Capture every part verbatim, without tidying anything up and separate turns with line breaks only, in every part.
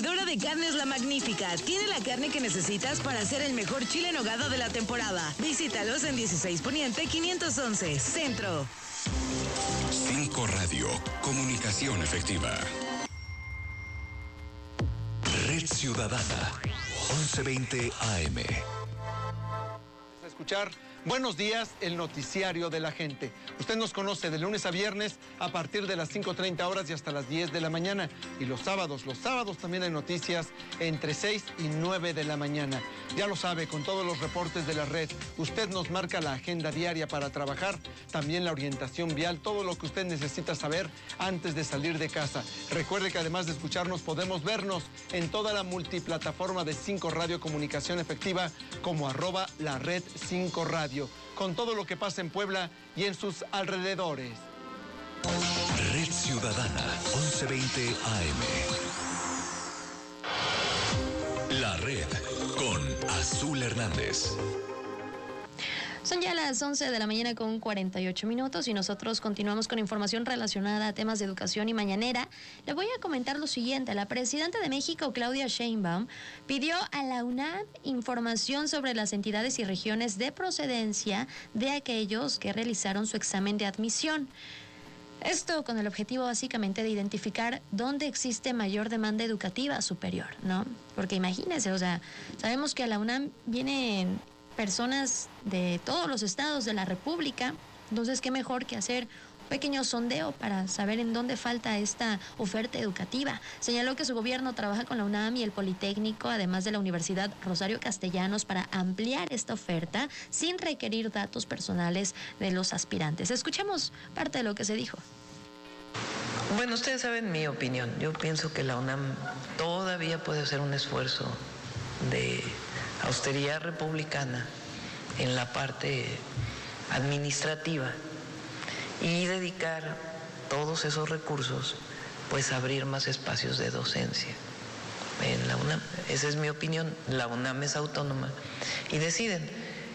Distribuidora de Carnes La Magnífica. Tiene la carne que necesitas para hacer el mejor chile en nogada de la temporada. Visítalos en dieciséis Poniente quinientos once, Centro.
cinco Radio, comunicación efectiva. Red Ciudadana, once veinte A M.
A escuchar Buenos Días, el noticiario de la gente. Usted nos conoce de lunes a viernes a partir de las cinco treinta horas y hasta las diez de la mañana. Y los sábados, los sábados también hay noticias entre seis y nueve de la mañana. Ya lo sabe, con todos los reportes de la red, usted nos marca la agenda diaria para trabajar, también la orientación vial, todo lo que usted necesita saber antes de salir de casa. Recuerde que además de escucharnos, podemos vernos en toda la multiplataforma de cinco Radio Comunicación Efectiva como arroba la red cinco Radio. Con todo lo que pasa en Puebla y en sus alrededores.
Red Ciudadana, once veinte A M. La red con Azul Hernández.
Son ya las once de la mañana con cuarenta y ocho minutos y nosotros continuamos con información relacionada a temas de educación y mañanera. Le voy a comentar lo siguiente. La presidenta de México, Claudia Sheinbaum, pidió a la UNAM información sobre las entidades y regiones de procedencia de aquellos que realizaron su examen de admisión. Esto con el objetivo básicamente de identificar dónde existe mayor demanda educativa superior, ¿no? Porque imagínense, o sea, sabemos que a la UNAM vienen personas de todos los estados de la República, entonces qué mejor que hacer un pequeño sondeo para saber en dónde falta esta oferta educativa. Señaló que su gobierno trabaja con la UNAM y el Politécnico, además de la Universidad Rosario Castellanos, para ampliar esta oferta sin requerir datos personales de los aspirantes. Escuchemos parte de lo que se dijo.
Bueno, ustedes saben mi opinión. Yo pienso que la UNAM todavía puede hacer un esfuerzo de austeridad republicana en la parte administrativa y dedicar todos esos recursos pues a abrir más espacios de docencia en la UNAM. Esa es mi opinión. La UNAM es autónoma y deciden.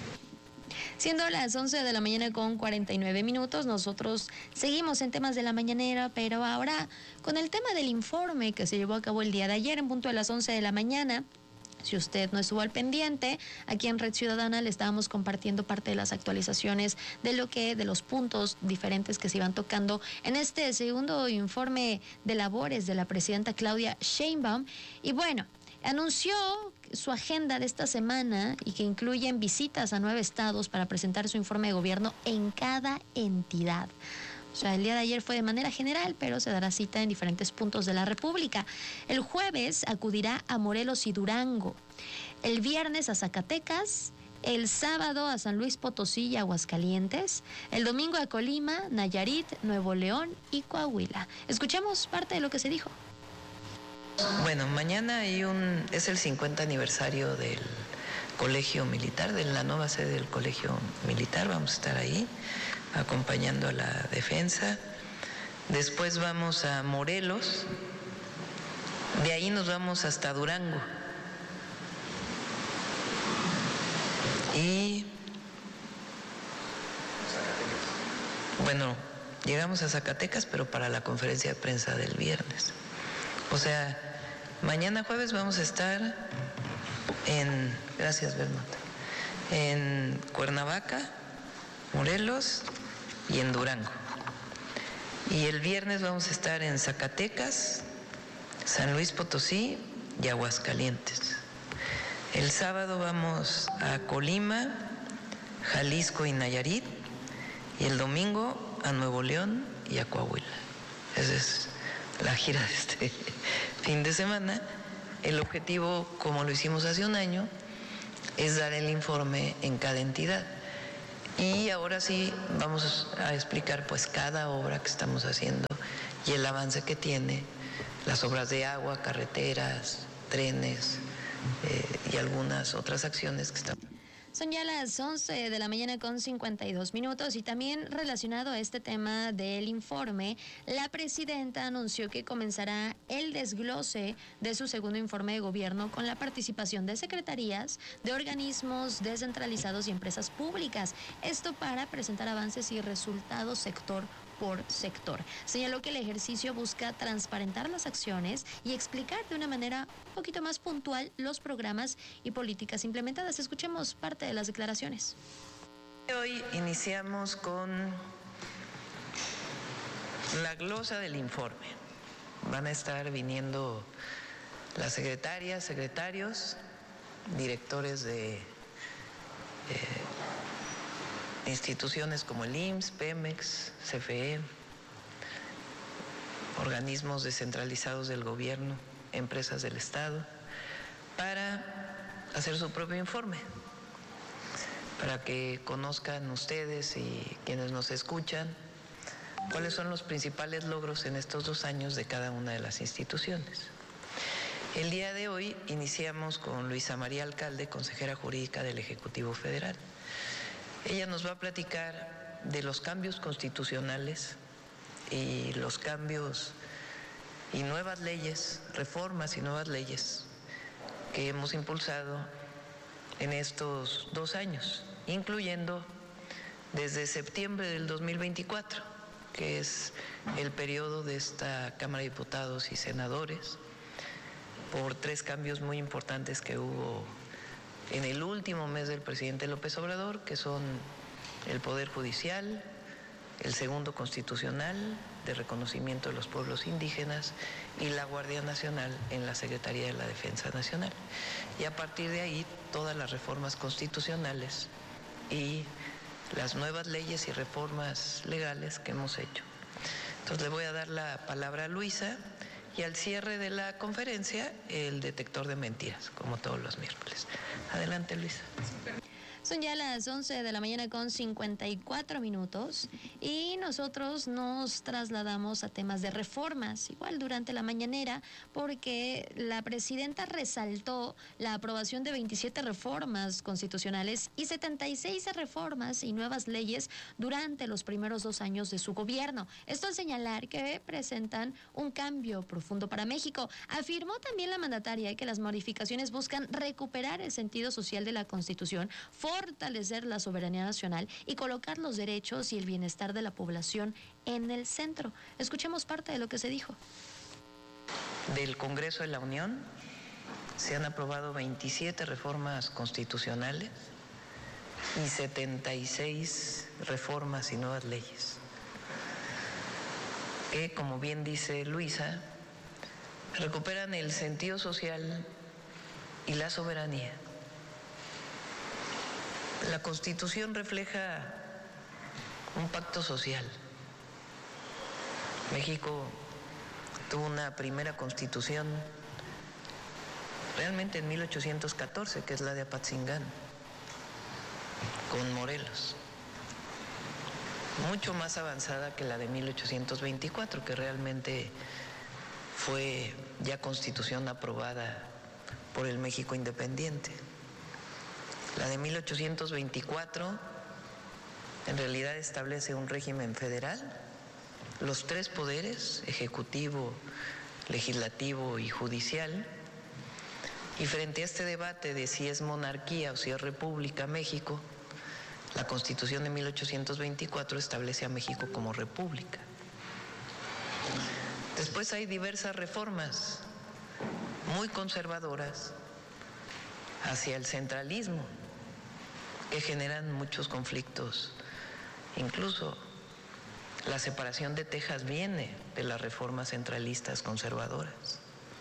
Siendo las once de la mañana con cuarenta y nueve minutos, nosotros seguimos en temas de la mañanera, pero ahora con el tema del informe que se llevó a cabo el día de ayer en punto de las once de la mañana. Si usted no estuvo al pendiente, aquí en Red Ciudadana le estábamos compartiendo parte de las actualizaciones de lo que, de los puntos diferentes que se iban tocando en este segundo informe de labores de la presidenta Claudia Sheinbaum. Y bueno, anunció su agenda de esta semana y que incluyen visitas a nueve estados para presentar su informe de gobierno en cada entidad. O sea, el día de ayer fue de manera general, pero se dará cita en diferentes puntos de la República. El jueves acudirá a Morelos y Durango. El viernes a Zacatecas. El sábado a San Luis Potosí y Aguascalientes. El domingo a Colima, Nayarit, Nuevo León y Coahuila. Escuchemos parte de lo que se dijo.
Bueno, mañana hay un, es el cincuenta aniversario del Colegio Militar, de la nueva sede del Colegio Militar. Vamos a estar ahí acompañando a la defensa. Después vamos a Morelos, de ahí nos vamos hasta Durango. Y bueno, llegamos a Zacatecas, pero para la conferencia de prensa del viernes. O sea, mañana jueves vamos a estar en, gracias Belmont, en Cuernavaca, Morelos y en Durango. Y el viernes vamos a estar en Zacatecas, San Luis Potosí y Aguascalientes. El sábado vamos a Colima, Jalisco y Nayarit. Y el domingo a Nuevo León y a Coahuila. Esa es la gira de este fin de semana. El objetivo, como lo hicimos hace un año, es dar el informe en cada entidad. Y ahora sí vamos a explicar pues cada obra que estamos haciendo y el avance que tiene, las obras de agua, carreteras, trenes eh, y algunas otras acciones que están.
Son ya las once de la mañana con cincuenta y dos minutos y también relacionado a este tema del informe, la presidenta anunció que comenzará el desglose de su segundo informe de gobierno con la participación de secretarías, de organismos descentralizados y empresas públicas. Esto para presentar avances y resultados sector por sector. Señaló que el ejercicio busca transparentar las acciones y explicar de una manera un poquito más puntual los programas y políticas implementadas. Escuchemos parte de las declaraciones.
Hoy iniciamos con la glosa del informe. Van a estar viniendo las secretarias, secretarios, directores de eh, instituciones como el I M S S, Pemex, C F E, organismos descentralizados del gobierno, empresas del Estado, para hacer su propio informe, para que conozcan ustedes y quienes nos escuchan cuáles son los principales logros en estos dos años de cada una de las instituciones. El día de hoy iniciamos con Luisa María Alcalde, consejera jurídica del Ejecutivo Federal. Ella nos va a platicar de los cambios constitucionales y los cambios y nuevas leyes, reformas y nuevas leyes que hemos impulsado en estos dos años, incluyendo desde septiembre del dos mil veinticuatro, que es el periodo de esta Cámara de Diputados y Senadores, por tres cambios muy importantes que hubo en el último mes del presidente López Obrador, que son el Poder Judicial, el segundo constitucional de reconocimiento de los pueblos indígenas y la Guardia Nacional en la Secretaría de la Defensa Nacional. Y a partir de ahí, todas las reformas constitucionales y las nuevas leyes y reformas legales que hemos hecho. Entonces le voy a dar la palabra a Luisa y al cierre de la conferencia el detector de mentiras, como todos los miércoles. Adelante, Luisa.
Son ya las once de la mañana con cincuenta y cuatro minutos y nosotros nos trasladamos a temas de reformas, igual durante la mañanera, porque la presidenta resaltó la aprobación de veintisiete reformas constitucionales y setenta y seis reformas y nuevas leyes durante los primeros dos años de su gobierno. Esto al señalar que presentan un cambio profundo para México. Afirmó también la mandataria que las modificaciones buscan recuperar el sentido social de la Constitución, fortalecer la soberanía nacional y colocar los derechos y el bienestar de la población en el centro. Escuchemos parte de lo que se dijo.
Del Congreso de la Unión se han aprobado veintisiete reformas constitucionales y setenta y seis reformas y nuevas leyes, que, como bien dice Luisa, recuperan el sentido social y la soberanía. La Constitución refleja un pacto social. México tuvo una primera constitución realmente en mil ochocientos catorce, que es la de Apatzingán, con Morelos, mucho más avanzada que la de mil ochocientos veinticuatro, que realmente fue ya constitución aprobada por el México independiente. La de mil ochocientos veinticuatro en realidad establece un régimen federal, los tres poderes, ejecutivo, legislativo y judicial, y frente a este debate de si es monarquía o si es república México, la Constitución de mil ochocientos veinticuatro establece a México como república. Después hay diversas reformas muy conservadoras hacia el centralismo, que generan muchos conflictos. Incluso la separación de Texas viene de las reformas centralistas conservadoras.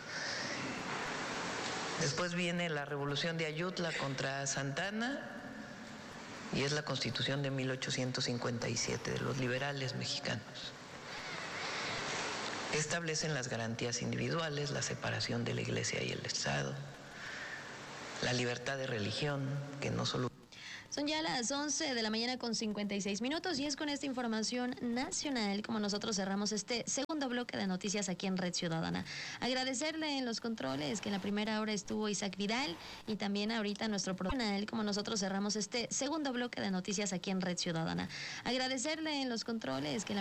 Después viene la revolución de Ayutla contra Santana y es la Constitución de mil ochocientos cincuenta y siete de los liberales mexicanos. Establecen las garantías individuales, la separación de la Iglesia y el Estado, la libertad de religión, que no solo...
Son ya las once de la mañana con cincuenta y seis minutos y es con esta información nacional como nosotros cerramos este segundo bloque de noticias aquí en Red Ciudadana. Agradecerle en los controles que en la primera hora estuvo Isaac Vidal y también ahorita nuestro profesional como nosotros cerramos este segundo bloque de noticias aquí en Red Ciudadana. Agradecerle en los controles que en la